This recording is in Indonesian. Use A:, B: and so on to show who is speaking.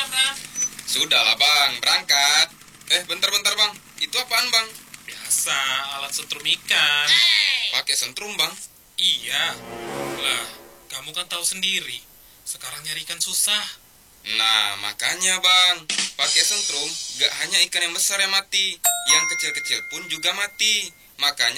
A: Bang.
B: Sudahlah bang, berangkat. Bentar-bentar bang, itu apaan bang?
A: Biasa, alat setrum ikan.
B: Pakai sentrum bang?
A: Iya. Lah, kamu kan tahu sendiri. Sekarang nyari ikan susah.
B: Nah, makanya bang, pakai sentrum gak hanya ikan yang besar yang mati, yang kecil-kecil pun juga mati. Makanya